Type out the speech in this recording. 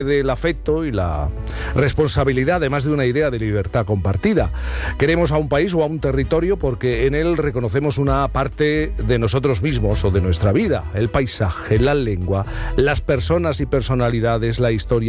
del afecto y la responsabilidad, además de una idea de libertad compartida. Queremos a un país o a un territorio porque en él reconocemos una parte de nosotros mismos o de nuestra vida: el paisaje, la lengua, las personas y personalidades, la historia